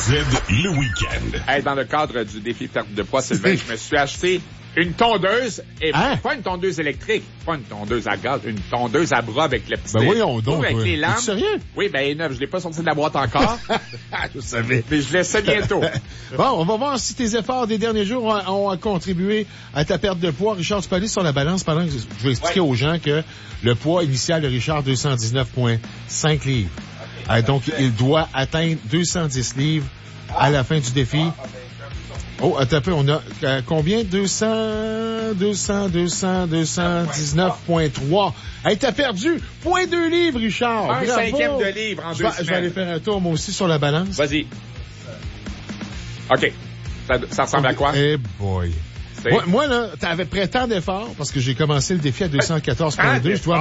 Z, le week-end. Hey, dans le cadre du défi perte de poids, Sylvain, je me suis acheté une tondeuse, et pas une tondeuse électrique, pas une tondeuse à gaz, une tondeuse à bras avec le petit... Ben voyons donc, avec les lames. Es-tu sérieux? Oui, ben neuf, je l'ai pas sorti de la boîte encore. Je savais. Mais je l'essaie bientôt. Bon, on va voir si tes efforts des derniers jours ont contribué à ta perte de poids. Richard, tu peux aller sur la balance pendant que je vais expliquer aux gens que le poids initial de Richard, 219,5 livres. Donc, il doit atteindre 210 livres à la fin du défi. Oh, attends un peu, on a combien? 219,3. Hey, t'as perdu 0,2 livres, Richard. Un Bravo. cinquième de livre en 2 semaines. Je vais aller faire un tour, moi aussi, sur la balance. Vas-y. OK. Ça ressemble à quoi? Eh boy. Moi, là, t'avais pris tant d'efforts parce que j'ai commencé le défi à 214,2. Je dois